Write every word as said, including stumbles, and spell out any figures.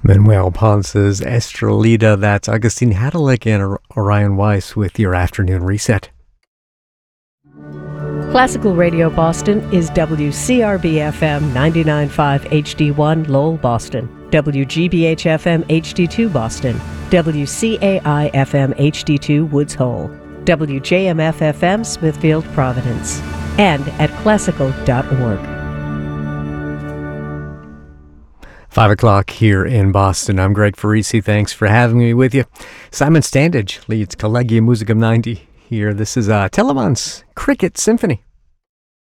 Manuel Ponce's Estrelita. That's Augustine Hadalick and Orion Weiss with your afternoon reset. Classical Radio Boston is W C R B F M ninety-nine point five H D one Lowell, Boston, W G B H F M H D two Boston, W C A I F M H D two Woods Hole, W J M F F M Smithfield, Providence, and at classical dot org. Five o'clock here in Boston. I'm Greg Farisi. Thanks for having me with you. Simon Standage leads Collegium Musicum ninety here. This is uh, Telemann's Cricket Symphony.